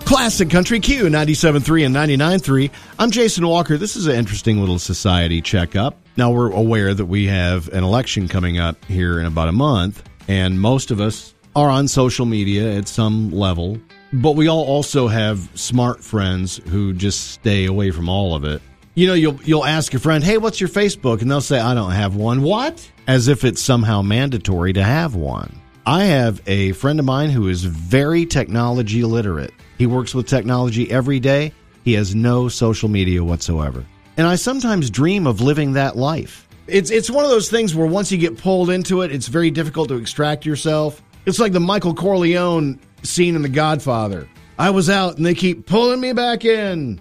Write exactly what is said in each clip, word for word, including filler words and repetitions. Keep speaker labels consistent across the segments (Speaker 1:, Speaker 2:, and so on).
Speaker 1: Classic Country Q, ninety-seven point three and ninety-nine point three. I'm Jason Walker. This is an interesting little society checkup. Now, we're aware that we have an election coming up here in about a month, and most of us are on social media at some level, but we all also have smart friends who just stay away from all of it. You know, you'll you'll ask a friend, hey, what's your Facebook? And they'll say, I don't have one. What? As if it's somehow mandatory to have one. I have a friend of mine who is very technology literate. He works with technology every day. He has no social media whatsoever. And I sometimes dream of living that life. It's it's one of those things where once you get pulled into it, it's very difficult to extract yourself. It's like the Michael Corleone scene in The Godfather. I was out and they keep pulling me back in.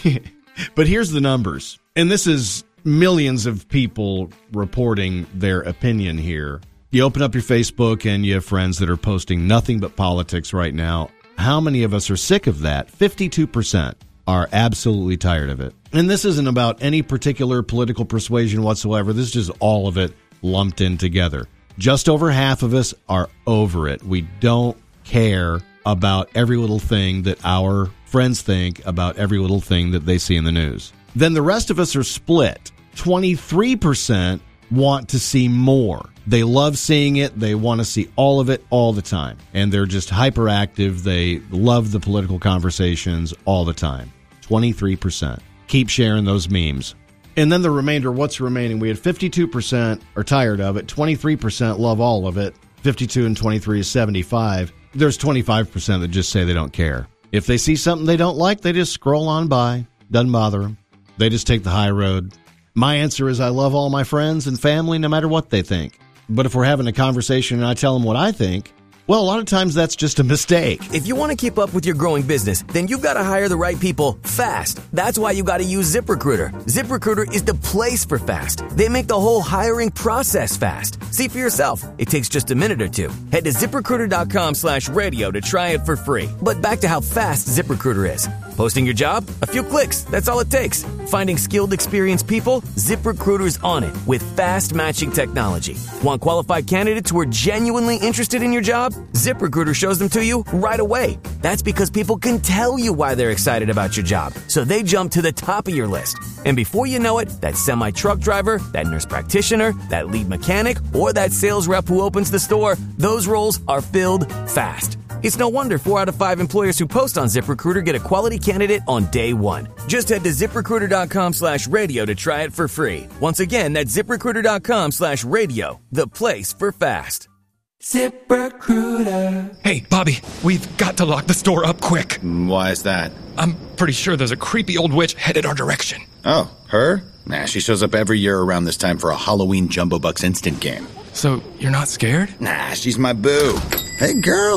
Speaker 1: But here's the numbers. And this is millions of people reporting their opinion here. You open up your Facebook and you have friends that are posting nothing but politics right now. How many of us are sick of that? fifty-two percent are absolutely tired of it. And this isn't about any particular political persuasion whatsoever. This is just all of it lumped in together. Just over half of us are over it. We don't care about every little thing that our friends think about every little thing that they see in the news. Then the rest of us are split. twenty-three percent want to see more. They love seeing it. They want to see all of it all the time. And they're just hyperactive. They love the political conversations all the time. twenty-three percent. Keep sharing those memes. And then the remainder, what's remaining? We had fifty-two percent are tired of it. twenty-three percent love all of it. fifty-two and twenty-three is seventy-five. There's twenty-five percent that just say they don't care. If they see something they don't like, they just scroll on by. Doesn't bother them. They just take the high road. My answer is I love all my friends and family no matter what they think. But if we're having a conversation and I tell them what I think, well, a lot of times that's just a mistake.
Speaker 2: If you want to keep up with your growing business, then you've got to hire the right people fast. That's why you got to use ZipRecruiter. ZipRecruiter is the place for fast. They make the whole hiring process fast. See for yourself. It takes just a minute or two. Head to ZipRecruiter.com slash radio to try it for free. But back to how fast ZipRecruiter is. Posting your job? A few clicks. That's all it takes. Finding skilled, experienced people? ZipRecruiter's on it with fast matching technology. Want qualified candidates who are genuinely interested in your job? ZipRecruiter shows them to you right away. That's because people can tell you why they're excited about your job, so they jump to the top of your list. And before you know it, that semi-truck driver, that nurse practitioner, that lead mechanic, or that sales rep who opens the store, those roles are filled fast. It's no wonder four out of five employers who post on ZipRecruiter get a quality candidate on day one. Just head to ZipRecruiter.com slash radio to try it for free. Once again, that's ZipRecruiter.com slash radio, the place for fast.
Speaker 3: ZipRecruiter. Hey, Bobby, we've got to lock the store up quick.
Speaker 4: Why is that?
Speaker 3: I'm pretty sure there's a creepy old witch headed our direction.
Speaker 4: Oh, her? Nah, she shows up every year around this time for a Halloween Jumbo Bucks instant game.
Speaker 3: So, you're not scared?
Speaker 4: Nah, she's my boo. Hey, girl.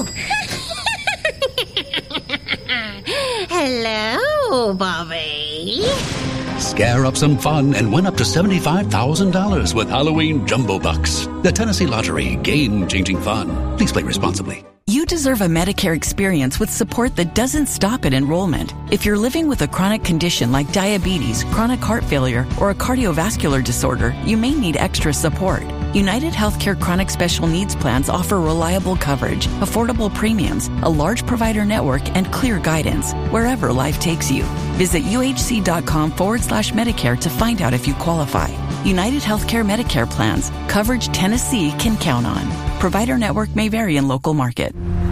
Speaker 5: Hello, Bobby.
Speaker 6: Scare up some fun and win up to seventy-five thousand dollars with Halloween Jumbo Bucks. The Tennessee Lottery, game-changing fun. Please play responsibly.
Speaker 7: You deserve a Medicare experience with support that doesn't stop at enrollment. If you're living with a chronic condition like diabetes, chronic heart failure, or a cardiovascular disorder, you may need extra support. United Healthcare Chronic Special Needs Plans offer reliable coverage, affordable premiums, a large provider network, and clear guidance wherever life takes you. Visit uhc.com forward slash Medicare to find out if you qualify. United Healthcare Medicare Plans. Coverage Tennessee can count on. Provider network may vary in local market.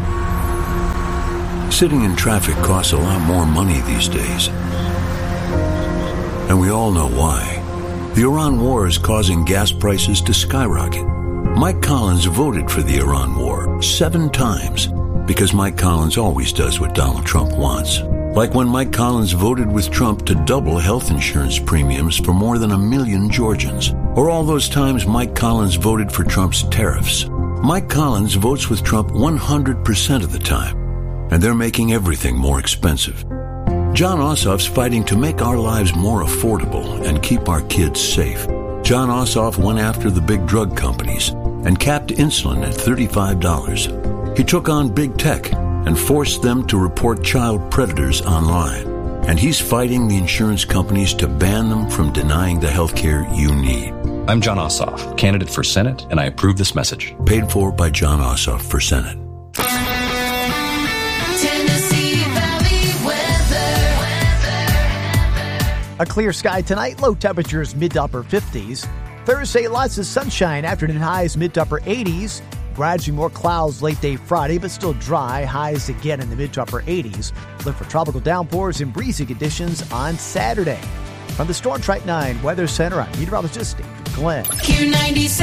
Speaker 8: Sitting in traffic costs a lot more money these days. And we all know why. The Iran war is causing gas prices to skyrocket. Mike Collins voted for the Iran war seven times because Mike Collins always does what Donald Trump wants. Like when Mike Collins voted with Trump to double health insurance premiums for more than a million Georgians. Or all those times Mike Collins voted for Trump's tariffs. Mike Collins votes with Trump one hundred percent of the time. And they're making everything more expensive. John Ossoff's fighting to make our lives more affordable and keep our kids safe. John Ossoff went after the big drug companies and capped insulin at thirty-five dollars. He took on big tech and forced them to report child predators online. And he's fighting the insurance companies to ban them from denying the health care you need.
Speaker 9: I'm John Ossoff, candidate for Senate, and I approve this message.
Speaker 8: Paid for by John Ossoff for Senate.
Speaker 5: Tennessee Valley
Speaker 10: A clear sky tonight, low temperatures mid to upper fifties. Thursday, lots of sunshine, afternoon highs mid to upper eighties. Gradually more clouds late day Friday, but still dry, highs again in the mid to upper eighties. Look for tropical downpours and breezy conditions on Saturday. From the Storm Track nine Weather Center, I'm meteorologist David Glenn.
Speaker 11: Q ninety-seven.